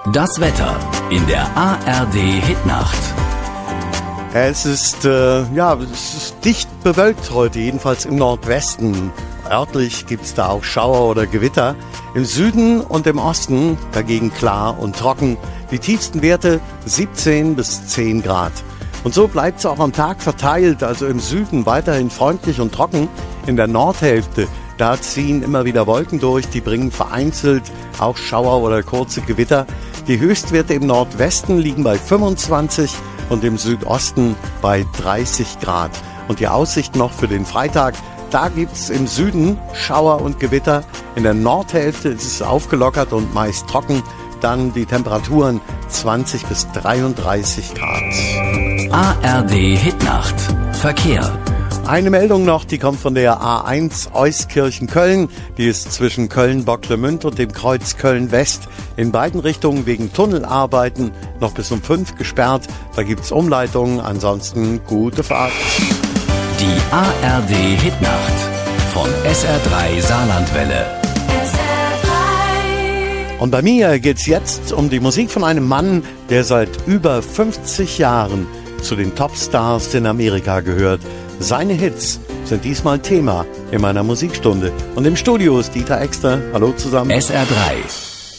Das Wetter in der ARD Hitnacht. Es ist dicht bewölkt heute, jedenfalls im Nordwesten. Örtlich gibt's da auch Schauer oder Gewitter. Im Süden und im Osten dagegen klar und trocken. Die tiefsten Werte 17 bis 10 Grad. Und so bleibt's auch am Tag verteilt, also im Süden weiterhin freundlich und trocken. In der Nordhälfte, da ziehen immer wieder Wolken durch, die bringen vereinzelt auch Schauer oder kurze Gewitter. Die Höchstwerte im Nordwesten liegen bei 25 und im Südosten bei 30 Grad. Und die Aussicht noch für den Freitag, da gibt's im Süden Schauer und Gewitter. In der Nordhälfte ist es aufgelockert und meist trocken. Dann die Temperaturen 20 bis 33 Grad. ARD Hitnacht. Verkehr. Eine Meldung noch, die kommt von der A1 Euskirchen-Köln. Die ist zwischen Köln-Bocklemünd und dem Kreuz Köln-West in beiden Richtungen wegen Tunnelarbeiten noch bis um 5 gesperrt. Da gibt's Umleitungen, ansonsten gute Fahrt. Die ARD Hitnacht von SR3 Saarlandwelle. Und bei mir geht's jetzt um die Musik von einem Mann, der seit über 50 Jahren zu den Topstars in Amerika gehört. Seine Hits sind diesmal Thema in meiner Musikstunde. Und im Studio ist Dieter Exter. Hallo zusammen. SR3.